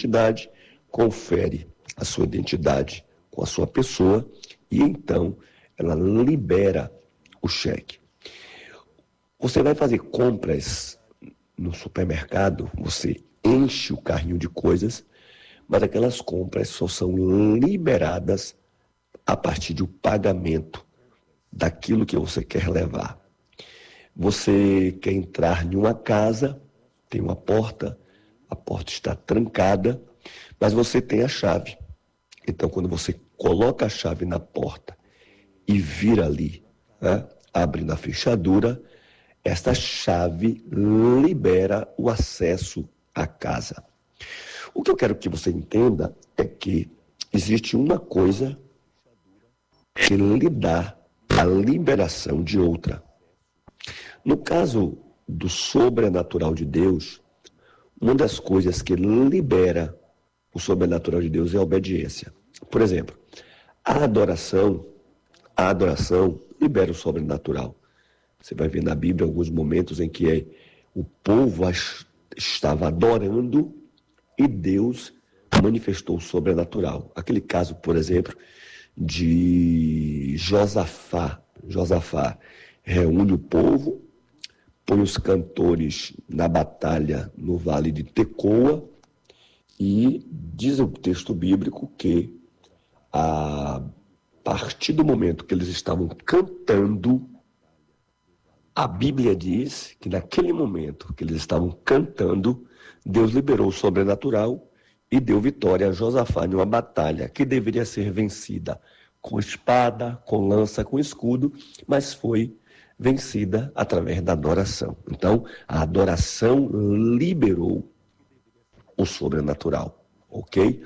identidade, confere a sua identidade com a sua pessoa e então ela libera o cheque. Você vai fazer compras no supermercado, você enche o carrinho de coisas, mas aquelas compras só são liberadas a partir do pagamento daquilo que você quer levar. Você quer entrar em uma casa, tem uma porta, a porta está trancada, mas você tem a chave. Então, quando você coloca a chave na porta e vira ali, né, abre na fechadura, esta chave libera o acesso à casa. O que eu quero que você entenda é que existe uma coisa que lhe dá a liberação de outra. No caso do sobrenatural de Deus, uma das coisas que libera o sobrenatural de Deus é a obediência. Por exemplo, a adoração libera o sobrenatural. Você vai ver na Bíblia alguns momentos em que o povo estava adorando e Deus manifestou o sobrenatural. Aquele caso, por exemplo, de Josafá. Josafá reúne o povo, põe os cantores na batalha no vale de Tecoa e diz o texto bíblico que a partir do momento que eles estavam cantando, a Bíblia diz que naquele momento que eles estavam cantando, Deus liberou o sobrenatural e deu vitória a Josafá em uma batalha que deveria ser vencida com espada, com lança, com escudo, mas foi vencida através da adoração. Então, a adoração liberou o sobrenatural, ok?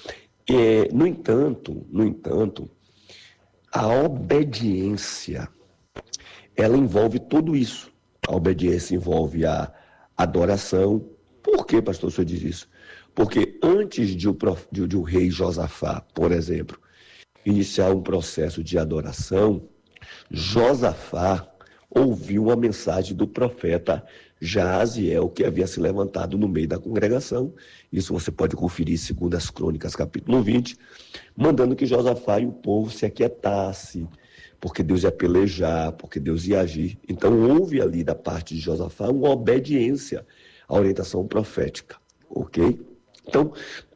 No entanto, a obediência, ela envolve tudo isso. A obediência envolve a adoração. Por que, pastor, o senhor diz isso? Porque antes de o rei Josafá, por exemplo, iniciar um processo de adoração, Josafá ouviu uma mensagem do profeta Jaaziel, que havia se levantado no meio da congregação. Isso você pode conferir segundo as Crônicas, capítulo 20, mandando que Josafá e o povo se aquietasse, porque Deus ia pelejar, porque Deus ia agir. Então houve ali da parte de Josafá uma obediência à orientação profética, ok? Então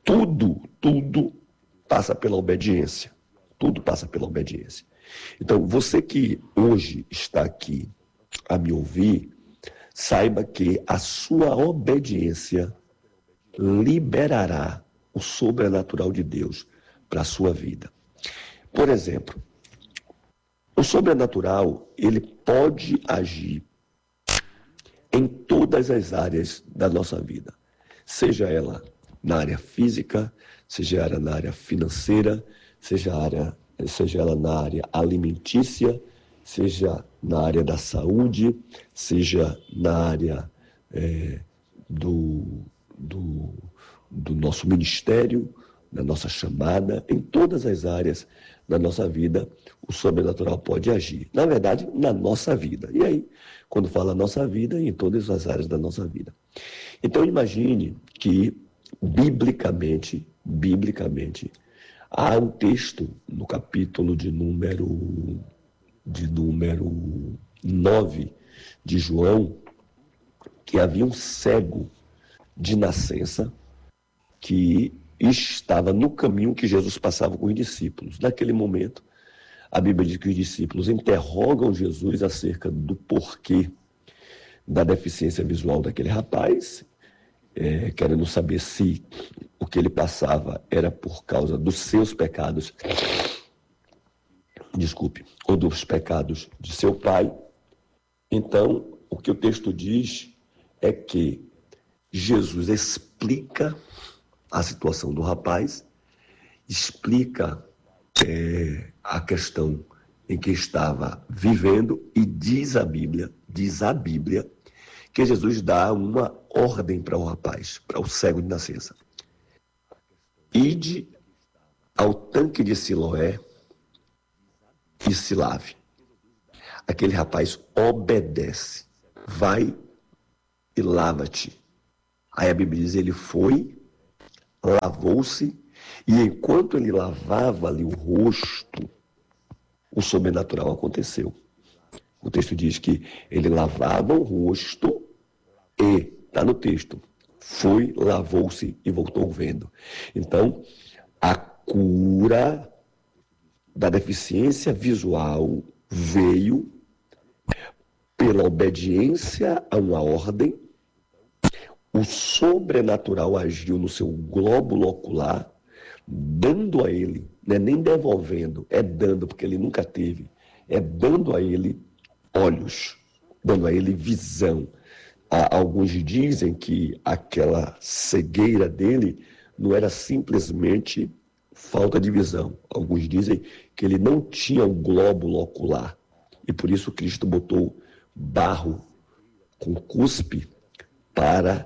tudo passa pela obediência. Tudo passa pela obediência. Então, você que hoje está aqui a me ouvir, saiba que a sua obediência liberará o sobrenatural de Deus para a sua vida. Por exemplo, o sobrenatural, ele pode agir em todas as áreas da nossa vida, seja ela na área física, seja ela na área financeira, seja ela na área alimentícia, seja na área da saúde, seja na área do, do, do nosso ministério, da nossa chamada, em todas as áreas da nossa vida, o sobrenatural pode agir. Na verdade, na nossa vida. E aí, quando fala nossa vida, em todas as áreas da nossa vida. Então, imagine que, biblicamente, há um texto no capítulo de número 9 de João, que havia um cego de nascença que estava no caminho que Jesus passava com os discípulos. Naquele momento, a Bíblia diz que os discípulos interrogam Jesus acerca do porquê da deficiência visual daquele rapaz, querendo saber se o que ele passava era por causa dos seus pecados, ou dos pecados de seu pai. Então, o que o texto diz é que Jesus explica a situação do rapaz, explica a questão em que estava vivendo e diz a Bíblia que Jesus dá uma ordem para o rapaz, para o cego de nascença. Ide ao tanque de Siloé e se lave. Aquele rapaz obedece, vai e lava-te. Aí a Bíblia diz, ele foi, lavou-se, e enquanto ele lavava ali o rosto, o sobrenatural aconteceu. O texto diz que ele lavava o rosto e, está no texto, foi, lavou-se e voltou vendo. Então, a cura da deficiência visual veio pela obediência a uma ordem. O sobrenatural agiu no seu glóbulo ocular, dando a ele, não é nem devolvendo, é dando, porque ele nunca teve, é dando a ele olhos, dando a ele visão. Alguns dizem que aquela cegueira dele não era simplesmente falta de visão. Alguns dizem que ele não tinha o glóbulo ocular. E por isso Cristo botou barro com cuspe para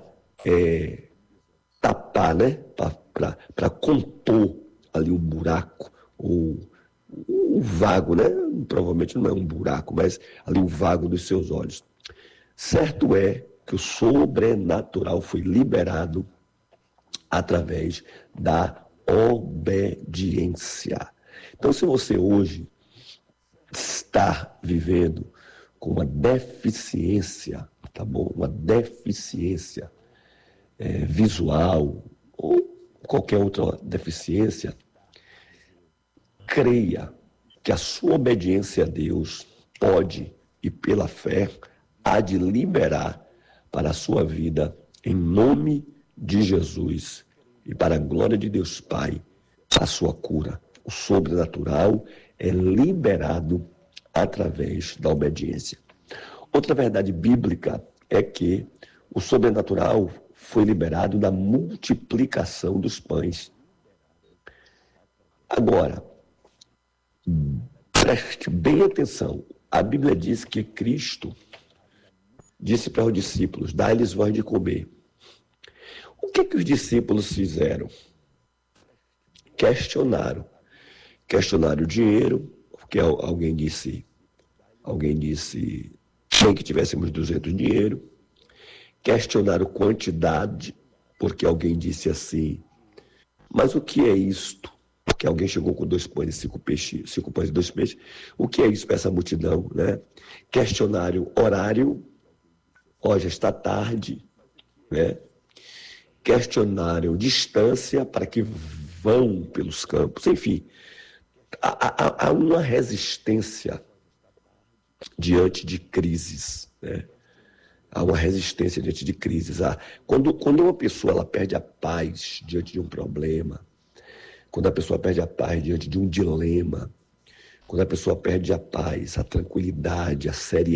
tapar, né? Para compor ali o buraco, o vago, né? Provavelmente não é um buraco, mas ali o vago dos seus olhos. Certo é que o sobrenatural foi liberado através da obediência. Então, se você hoje está vivendo com uma deficiência, tá bom? Uma deficiência visual ou qualquer outra deficiência, creia que a sua obediência a Deus pode, e pela fé, há de liberar para a sua vida, em nome de Jesus e para a glória de Deus Pai, a sua cura. O sobrenatural é liberado através da obediência. Outra verdade bíblica é que o sobrenatural foi liberado na multiplicação dos pães. Agora, preste bem atenção. A Bíblia diz que Cristo disse para os discípulos, dá-lhes voz de comer. O que os discípulos fizeram? Questionaram. Questionaram o dinheiro, porque alguém disse bem que tivéssemos 200 dinheiro. Questionaram quantidade, porque alguém disse assim, mas o que é isto? Porque alguém chegou com 2 pães e 5 peixes, 5 pães e 2 peixes. O que é isso para essa multidão, né? Questionaram horário, já está tarde, né? Questionaram distância para que vão pelos campos. Enfim, há uma resistência diante de crises, né? Há uma resistência diante de crises. Quando uma pessoa ela perde a paz diante de um problema, quando a pessoa perde a paz diante de um dilema, quando a pessoa perde a paz, a tranquilidade, a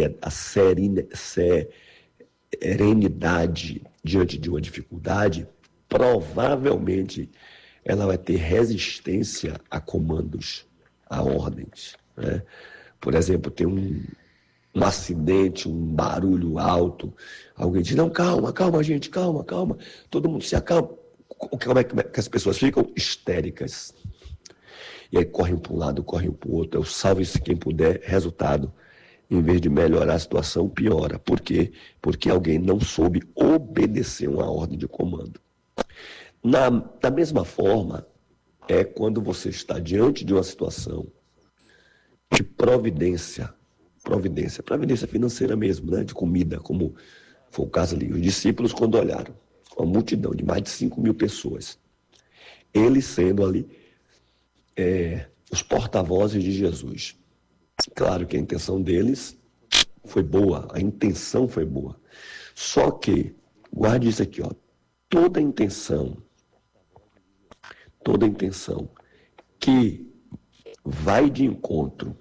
serenidade diante de uma dificuldade, provavelmente ela vai ter resistência a comandos, a ordens, né? Por exemplo, tem um acidente, um barulho alto, alguém diz, não, calma, gente, calma, todo mundo se acalma. Como é que as pessoas ficam? Histéricas. E aí correm para um lado, correm para o outro, salve-se quem puder, resultado, em vez de melhorar a situação, piora. Por quê? Porque alguém não soube obedecer uma ordem de comando. Da mesma forma, é quando você está diante de uma situação de providência financeira mesmo, né? De comida, como foi o caso ali. Os discípulos, quando olharam, uma multidão de mais de 5.000 pessoas, eles sendo ali os porta-vozes de Jesus. Claro que a intenção deles foi boa, a intenção foi boa. Só que, guarde isso aqui, toda intenção que vai de encontro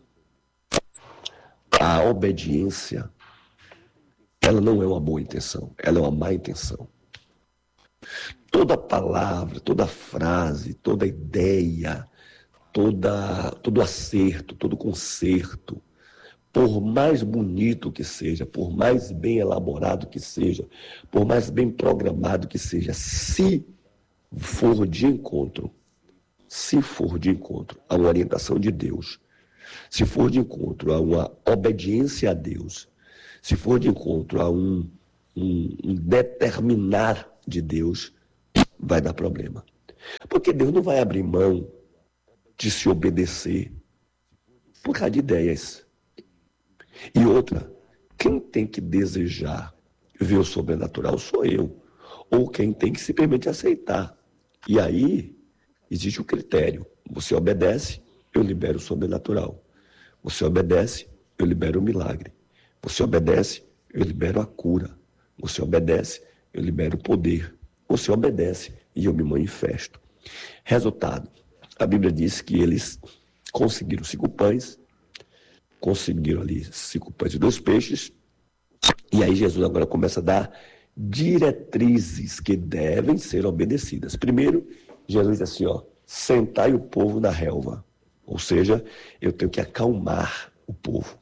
à obediência, ela não é uma boa intenção, ela é uma má intenção. Toda palavra, toda frase, toda ideia, todo acerto, todo conserto, por mais bonito que seja, por mais bem elaborado que seja, por mais bem programado que seja, se for de encontro a uma orientação de Deus, se for de encontro a uma obediência a Deus, se for de encontro a um determinar de Deus, vai dar problema. Porque Deus não vai abrir mão de se obedecer por causa de ideias. E outra, quem tem que desejar ver o sobrenatural sou eu. Ou quem tem que simplesmente aceitar. E aí, existe o critério. Você obedece, eu libero o sobrenatural. Você obedece, eu libero o milagre. Você obedece, eu libero a cura. Você obedece, eu libero o poder. Você obedece e eu me manifesto. Resultado, a Bíblia diz que eles conseguiram 5 pães, conseguiram ali 5 pães e 2 peixes, e aí Jesus agora começa a dar diretrizes que devem ser obedecidas. Primeiro, Jesus diz assim, sentai o povo na relva. Ou seja, eu tenho que acalmar o povo.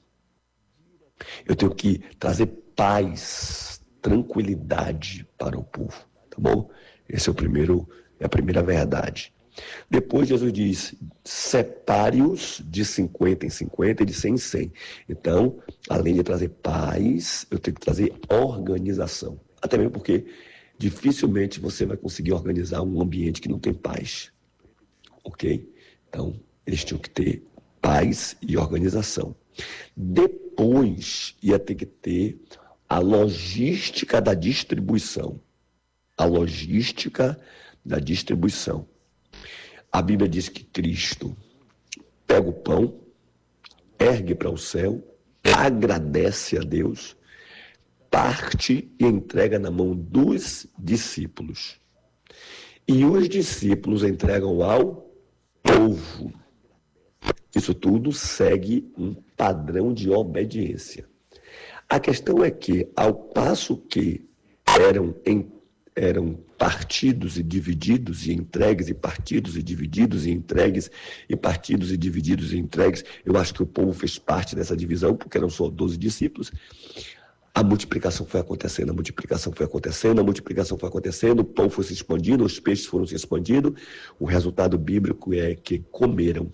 Eu tenho que trazer paz, tranquilidade para o povo, tá bom? Esse é a primeira verdade. Depois Jesus diz, separe-os de 50 em 50 e de 100 em 100. Então, além de trazer paz, eu tenho que trazer organização. Até mesmo porque dificilmente você vai conseguir organizar um ambiente que não tem paz, ok? Então, eles tinham que ter paz e organização. Depois ia ter que ter a logística da distribuição. A logística da distribuição. A Bíblia diz que Cristo pega o pão, ergue para o céu, agradece a Deus, parte e entrega na mão dos discípulos. E os discípulos entregam ao povo. Isso tudo segue um padrão de obediência. A questão é que, ao passo que eram partidos e divididos e entregues, e partidos e divididos e entregues, e partidos e divididos e entregues, eu acho que o povo fez parte dessa divisão, porque eram só 12 discípulos. A multiplicação foi acontecendo, a multiplicação foi acontecendo, a multiplicação foi acontecendo, o pão foi se expandindo, os peixes foram se expandindo. O resultado bíblico é que comeram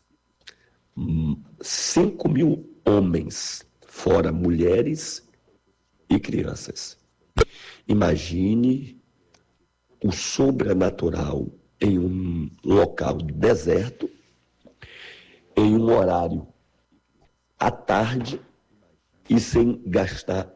5.000 homens, fora mulheres e crianças. Imagine o sobrenatural em um local deserto, em um horário à tarde e sem gastar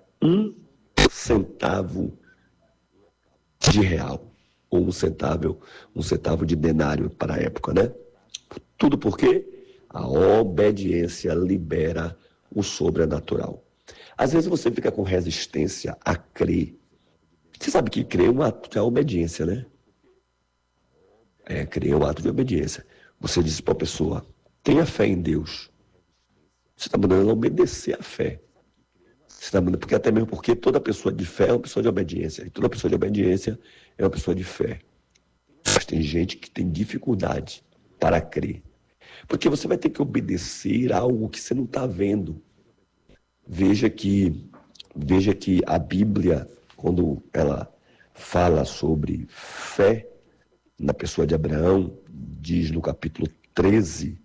$1 de real, ou um centavo de denário para a época, né? Tudo porque a obediência libera o sobrenatural. Às vezes você fica com resistência a crer. Você sabe que crer é um ato de obediência, né? Crer é um ato de obediência. Você diz para a pessoa, tenha fé em Deus. Você está mandando ela obedecer à fé. Você está mandando, porque até mesmo porque toda pessoa de fé é uma pessoa de obediência. E toda pessoa de obediência é uma pessoa de fé. Mas tem gente que tem dificuldade para crer. Porque você vai ter que obedecer a algo que você não está vendo. Veja que a Bíblia, quando ela fala sobre fé na pessoa de Abraão, diz no capítulo 13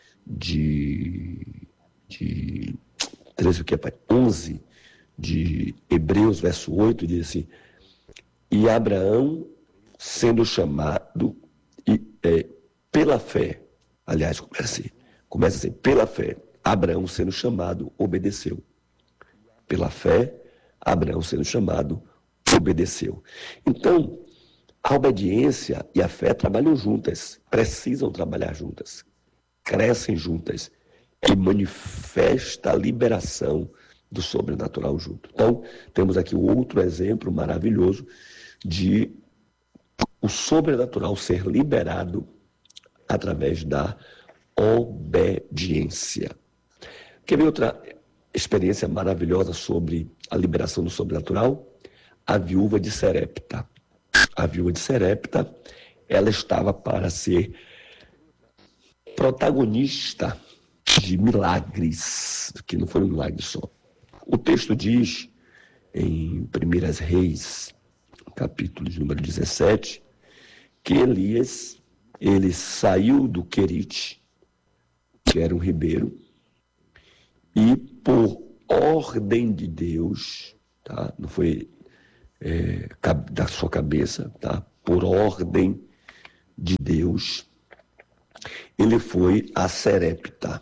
13 o que é, pai? 11 de Hebreus, verso 8, diz assim, e Abraão sendo chamado pela fé, aliás, começa assim, pela fé, Abraão sendo chamado, obedeceu. Pela fé, Abraão sendo chamado, obedeceu. Então, a obediência e a fé trabalham juntas, precisam trabalhar juntas, crescem juntas e manifesta a liberação do sobrenatural junto. Então, temos aqui outro exemplo maravilhoso de o sobrenatural ser liberado através da obediência. Quer ver outra experiência maravilhosa sobre a liberação do sobrenatural? A viúva de Serepta. A viúva de Serepta, ela estava para ser protagonista de milagres, que não foi um milagre só. O texto diz, em 1 Reis, capítulo de número 17, que Elias, ele saiu do Querite, que era um ribeiro, e por ordem de Deus, tá? Não foi da sua cabeça, tá? Por ordem Deus, ele foi a Serepta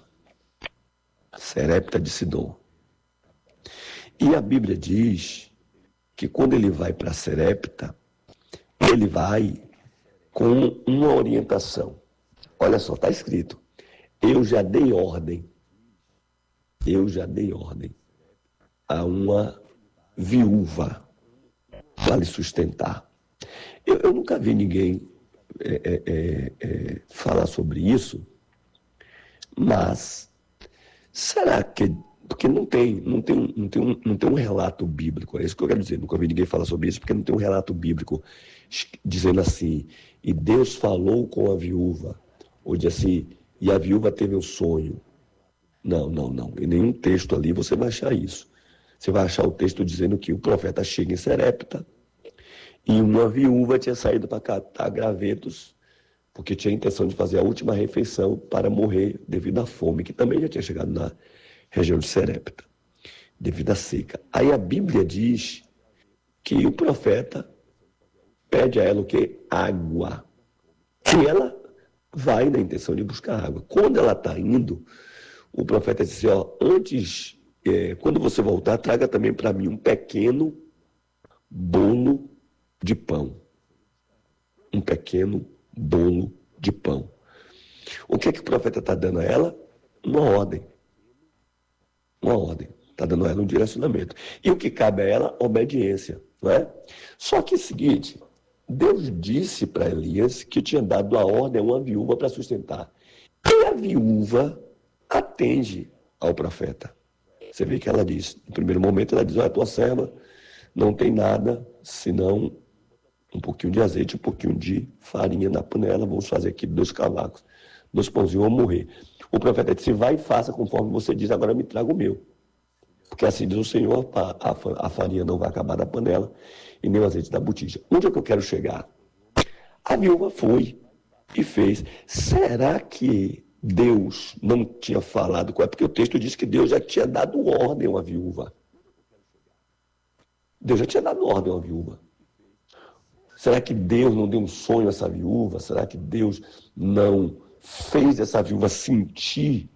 de Sidom. E a Bíblia diz que quando ele vai para Serepta, ele vai com uma orientação. Olha só, está escrito, eu já dei ordem a uma viúva para lhe sustentar. Eu nunca vi ninguém falar sobre isso, mas será que... Porque não tem um relato bíblico, é isso que eu quero dizer. Nunca vi ninguém falar sobre isso, porque não tem um relato bíblico dizendo assim, e Deus falou com a viúva, ou diz assim, e a viúva teve um sonho. Não. Em nenhum texto ali você vai achar isso. Você vai achar o texto dizendo que o profeta chega em Serepta e uma viúva tinha saído para catar gravetos, porque tinha a intenção de fazer a última refeição para morrer devido à fome, que também já tinha chegado na região de Serepta, devido à seca. Aí a Bíblia diz que o profeta pede a ela o quê? Água. E ela vai na intenção de buscar água. Quando ela está indo, o profeta disse, antes, quando você voltar, traga também para mim um pequeno bolo de pão. Um pequeno bolo de pão. O que é que o profeta está dando a ela? Uma ordem. Está dando a ela um direcionamento. E o que cabe a ela? Obediência. Não é? Só que é o seguinte, Deus disse para Elias que tinha dado a ordem a uma viúva para sustentar. E a viúva atende ao profeta. Você vê que ela diz, no primeiro momento ela diz, tua serva não tem nada, senão um pouquinho de azeite, um pouquinho de farinha na panela, vamos fazer aqui 2 cavacos, 2 pãozinhos, vamos morrer. O profeta disse, vai e faça conforme você diz, agora me traga o meu. Porque assim diz o Senhor, a farinha não vai acabar da panela e nem o azeite da botija. Onde é que eu quero chegar? A viúva foi e fez. Será que Deus não tinha falado com ela? Porque o texto diz que Deus já tinha dado ordem a uma viúva. Deus já tinha dado ordem a uma viúva. Será que Deus não deu um sonho a essa viúva? Será que Deus não fez essa viúva sentir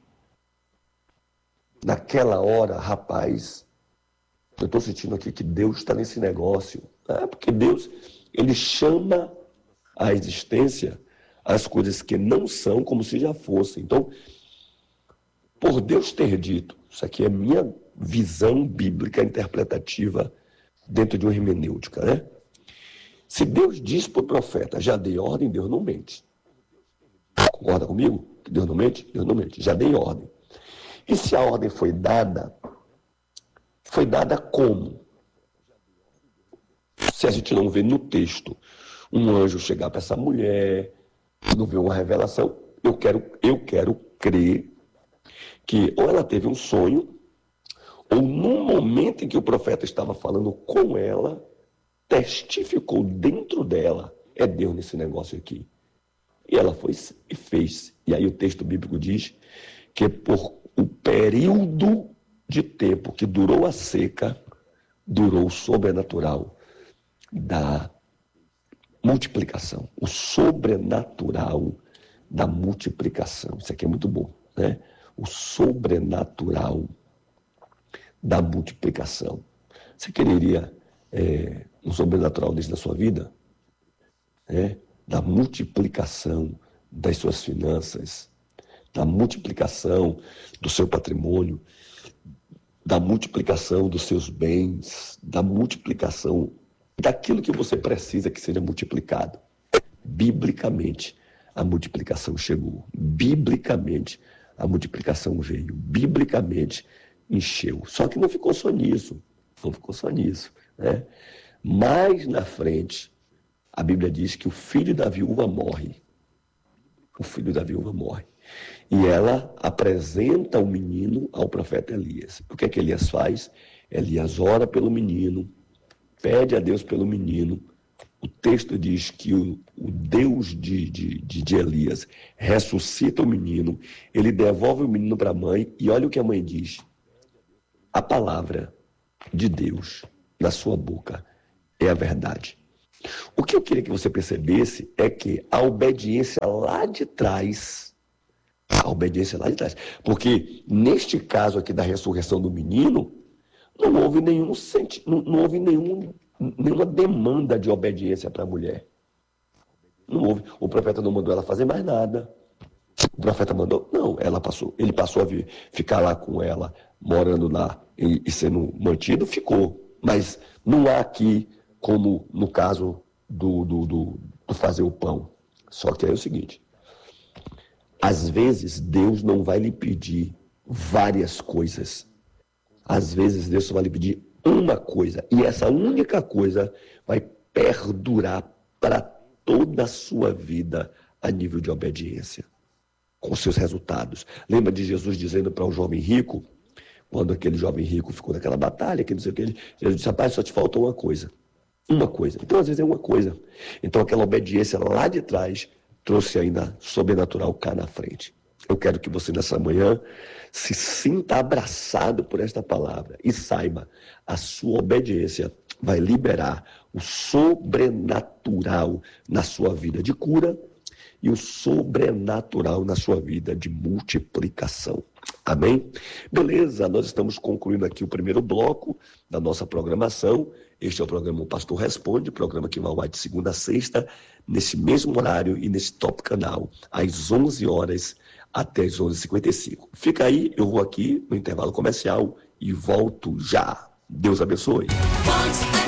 naquela hora, rapaz, eu estou sentindo aqui que Deus está nesse negócio. Porque Deus, ele chama à existência as coisas que não são como se já fossem. Então, por Deus ter dito, isso aqui é minha visão bíblica interpretativa dentro de uma hermenêutica, né? Se Deus diz para o profeta, já dei ordem, Deus não mente. Concorda comigo? Deus não mente? Deus não mente. Já dei ordem. E se a ordem foi dada como? Se a gente não vê no texto um anjo chegar para essa mulher, não vê uma revelação, eu quero crer que ou ela teve um sonho, ou no momento em que o profeta estava falando com ela, testificou dentro dela, é Deus nesse negócio aqui. E ela foi e fez. E aí o texto bíblico diz que por o período de tempo que durou a seca, durou o sobrenatural da multiplicação. O sobrenatural da multiplicação. Isso aqui é muito bom, né? O sobrenatural da multiplicação. Você quereria um sobrenatural desse na sua vida? Da multiplicação das suas finanças, da multiplicação do seu patrimônio, da multiplicação dos seus bens, da multiplicação daquilo que você precisa que seja multiplicado. Biblicamente, a multiplicação chegou. Biblicamente, a multiplicação veio. Biblicamente, encheu. Só que não ficou só nisso. Né? Mais na frente, a Bíblia diz que o filho da viúva morre. O filho da viúva morre. E ela apresenta o menino ao profeta Elias. O que é que Elias faz? Elias ora pelo menino, pede a Deus pelo menino. O texto diz que o Deus de Elias ressuscita o menino, ele devolve o menino para a mãe, e olha o que a mãe diz. A palavra de Deus na sua boca é a verdade. O que eu queria que você percebesse é que a obediência lá de trás, porque neste caso aqui da ressurreição do menino, não houve não houve nenhuma demanda de obediência para a mulher. Não houve. O profeta não mandou ela fazer mais nada. O profeta mandou? Não, ele passou a ficar lá com ela, morando lá e sendo mantido, ficou. Mas não há aqui, como no caso do fazer o pão. Só que é o seguinte, às vezes Deus não vai lhe pedir várias coisas. Às vezes Deus só vai lhe pedir uma coisa. E essa única coisa vai perdurar para toda a sua vida a nível de obediência, com seus resultados. Lembra de Jesus dizendo para um jovem rico, quando aquele jovem rico ficou naquela batalha, que não sei o que, ele disse, rapaz, só te falta uma coisa. Uma coisa. Então, às vezes, é uma coisa. Então, aquela obediência lá de trás trouxe ainda sobrenatural cá na frente. Eu quero que você, nessa manhã, se sinta abraçado por esta palavra e saiba, a sua obediência vai liberar o sobrenatural na sua vida de cura e o sobrenatural na sua vida de multiplicação. Amém? Beleza, nós estamos concluindo aqui o primeiro bloco da nossa programação. Este é o programa O Pastor Responde, programa que vai ao ar de segunda a sexta, nesse mesmo horário e nesse top canal, às 11 horas até às 11h55. Fica aí, eu vou aqui no intervalo comercial e volto já. Deus abençoe.